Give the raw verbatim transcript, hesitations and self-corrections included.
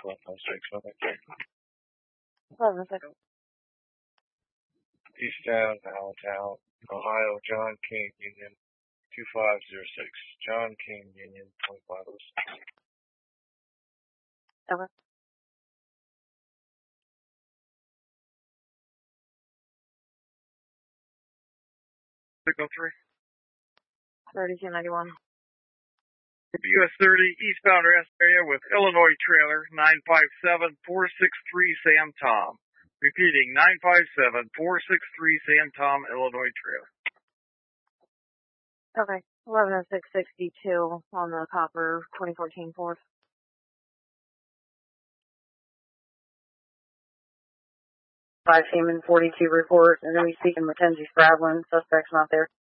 one five six, one five six. eleven six. Eastbound, Allentown, Ohio, John King, Union, two five zero six. John King, Union, twenty-five oh six. Okay. Signal three. thirty-two ninety-one. U S thirty, eastbound rest area with Illinois trailer, nine five seven, four six three Sam Tom. Repeating, nine five seven, four six three Sam Tom, Illinois trailer. Okay. eleven oh six sixty-two on the copper twenty fourteen Ford. five Seaman forty-two report, and then we speak in Mackenzie Spradlin. Suspect's not there.